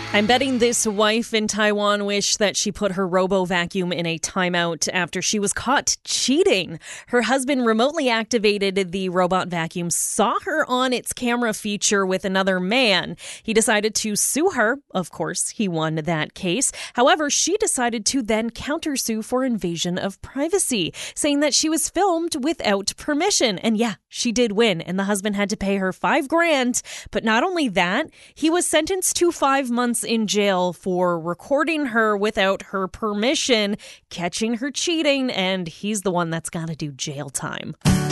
I'm betting this wife in Taiwan wished that she put her robo-vacuum in a timeout after she was caught cheating. Her husband remotely activated the robot vacuum, saw her on its camera feature with another man. He decided to sue her. Of course, he won that case. However, she decided to then countersue for invasion of privacy, saying that she was filmed without permission. And yeah, she did win, and the husband had to pay her $5,000. But not only that, he was sentenced to 5 months in jail for recording her without her permission, catching her cheating, and he's the one that's got to do jail time.